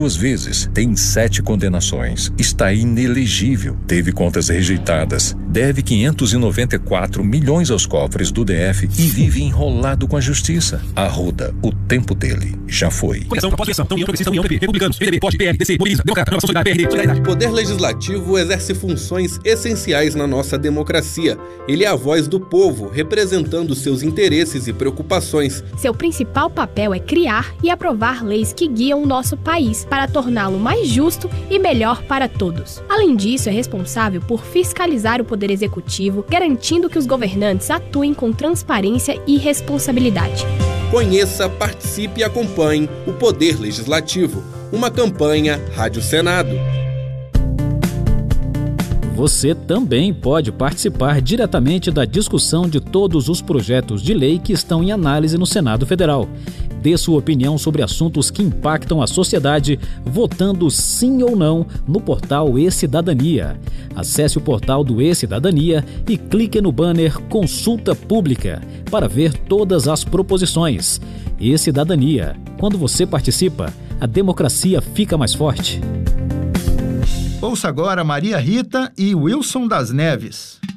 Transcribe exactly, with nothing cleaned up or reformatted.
Duas vezes, tem sete condenações, está inelegível, teve contas rejeitadas, deve quinhentos e noventa e quatro milhões aos cofres do D F e vive enrolado com a justiça. Arruda, o tempo dele já foi. Conexão, pós-eleição, União Progressista, União P P, Republicanos, P D B, P O D, P L, D C, Mobiliza, Democrata, Renovação Solidária, P R D, Solidariedade. O Poder Legislativo exerce funções essenciais na nossa democracia. Ele é a voz do povo, representando seus interesses e preocupações. Seu principal papel é criar e aprovar leis que guiam o nosso país, para torná-lo mais justo e melhor para todos. Além disso, é responsável por fiscalizar o Poder Executivo, garantindo que os governantes atuem com transparência e responsabilidade. Conheça, participe e acompanhe o Poder Legislativo, uma campanha Rádio Senado. Você também pode participar diretamente da discussão de todos os projetos de lei que estão em análise no Senado Federal. Dê sua opinião sobre assuntos que impactam a sociedade, votando sim ou não no portal E-Cidadania. Acesse o portal do E-Cidadania e clique no banner Consulta Pública para ver todas as proposições. E-Cidadania. Quando você participa, a democracia fica mais forte. Ouça agora Maria Rita e Wilson das Neves.